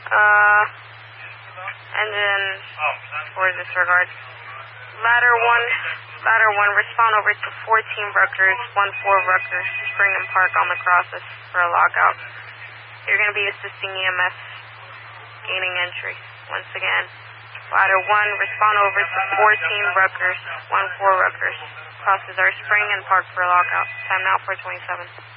Engine for disregard. Ladder 1, respond over to 14 Rutgers, 14 Rutgers, spring and park on the crosses for a lockout. You're going to be assisting EMS, gaining entry. Once again, Ladder 1, respond over to 14 Rutgers, 14 Rutgers, crosses are spring and park for a lockout. Time now 427.